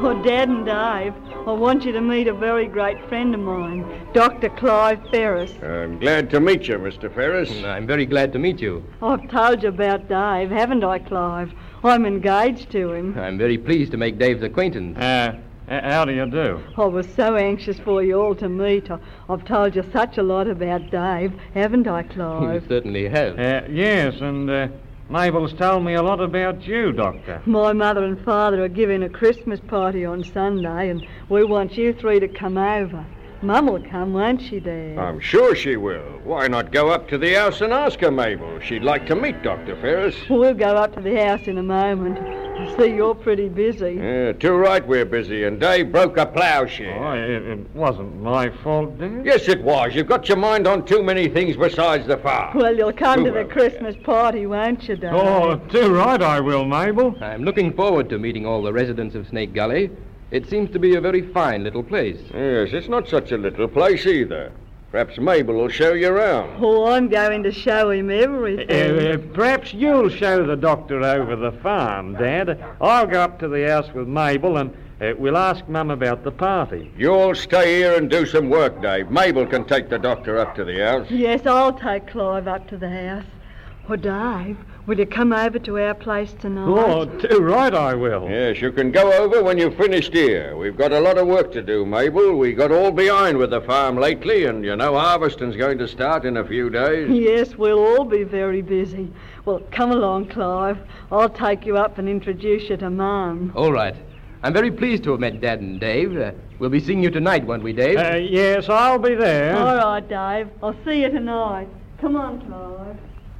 Oh, Dad and Dave, I want you to meet a very great friend of mine, Dr. Clive Ferris. I'm glad to meet you, Mr. Ferris. I'm very glad to meet you. I've told you about Dave, haven't I, Clive? I'm engaged to him. I'm very pleased to make Dave's acquaintance. How do you do? I was so anxious for you all to meet. I've told you such a lot about Dave, haven't I, You Clive? certainly have. Yes, and Mabel's told me a lot about you, Doctor. My mother and father are giving a Christmas party on Sunday, and we want you three to come over. Mum will come, won't she, Dad? I'm sure she will. Why not go up to the house and ask her, Mabel? She'd like to meet Dr. Ferris. We'll go up to the house in a moment. I see you're pretty busy. Too right we're busy, and Dave broke a ploughshare. Oh, it wasn't my fault, Dad. Yes, it was. You've got your mind on too many things besides the farm. Well, you'll come to the Well, Christmas party, won't you, Dad? Oh, too right I will, Mabel. I'm looking forward to meeting all the residents of Snake Gully. It seems to be a very fine little place. Yes, it's not such a little place either. Perhaps Mabel will show you around. Oh, I'm going to show him everything. Perhaps you'll show the doctor over the farm, Dad. I'll go up to the house with Mabel and we'll ask Mum about the party. You'll stay here and do some work, Dave. Mabel can take the doctor up to the house. Yes, I'll take Clive up to the house. Oh, Dave, will you come over to our place tonight? Oh, too right I will. Yes, you can go over when you've finished here. We've got a lot of work to do, Mabel. We got all behind with the farm lately, and you know harvesting's going to start in a few days. Yes, we'll all be very busy. Well, come along, Clive. I'll take you up and introduce you to Mum. All right. I'm very pleased to have met Dad and Dave. We'll be seeing you tonight, won't we, Dave? Yes, I'll be there. All right, Dave. I'll see you tonight. Come on, Clive.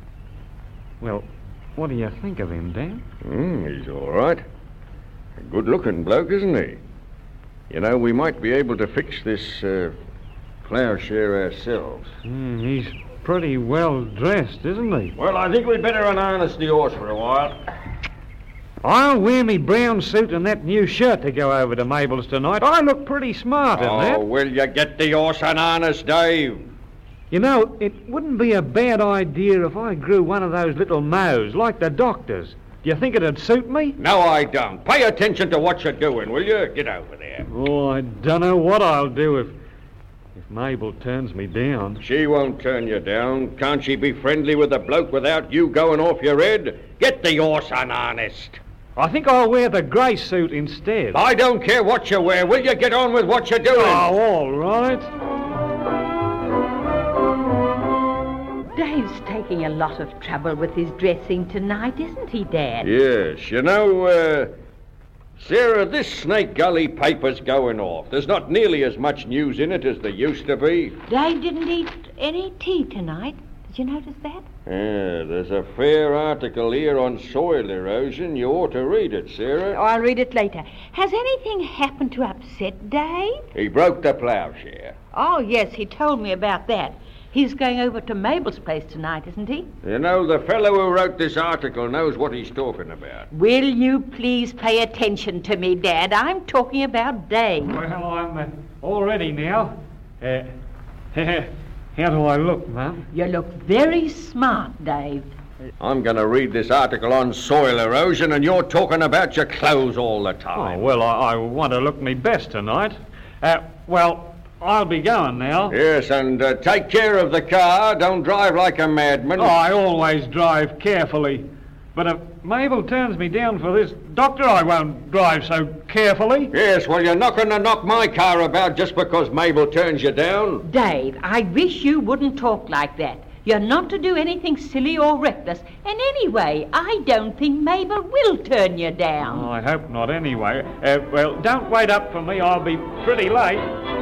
Well, what do you think of him, Dan? He's all right. A good-looking bloke, isn't he? You know, we might be able to fix this ploughshare ourselves. He's pretty well dressed, isn't he? Well, I think we'd better unharness the horse for a while. I'll wear me brown suit and that new shirt to go over to Mabel's tonight. I look pretty smart in that. Oh, will you get the horse unharnessed, Dave? You know, it wouldn't be a bad idea if I grew one of those little mows, like the doctor's. Do you think it'd suit me? No, I don't. Pay attention to what you're doing, will you? Get over there. Oh, I don't know what I'll do if Mabel turns me down. She won't turn you down. Can't she be friendly with a bloke without you going off your head? Get the horse unharnessed. I think I'll wear the grey suit instead. I don't care what you wear. Will you get on with what you're doing? Oh, all right. Dave's taking a lot of trouble with his dressing tonight, isn't he, Dad? Yes. You know, Sarah, this Snake Gully paper's going off. There's not nearly as much news in it as there used to be. Dave didn't eat any tea tonight. Did you notice that? Yeah, there's a fair article here on soil erosion. You ought to read it, Sarah. Oh, I'll read it later. Has anything happened to upset Dave? He broke the ploughshare. Oh, yes, he told me about that. He's going over to Mabel's place tonight, isn't he? You know, the fellow who wrote this article knows what he's talking about. Will you please pay attention to me, Dad? I'm talking about Dave. Well, I'm all ready now. How do I look, Mum? You look very smart, Dave. I'm going to read this article on soil erosion, and you're talking about your clothes all the Oh, time. well, I want to look me best tonight. Well, I'll be going now. Yes, and take care of the car. Don't drive like a madman. Oh, I always drive carefully. But if Mabel turns me down for this, Doctor, I won't drive so carefully. Yes, well, you're not going to knock my car about just because Mabel turns you down. Dave, I wish you wouldn't talk like that. You're not to do anything silly or reckless. And anyway, I don't think Mabel will turn you down. Oh, I hope not anyway. Well, don't wait up for me. I'll be pretty late.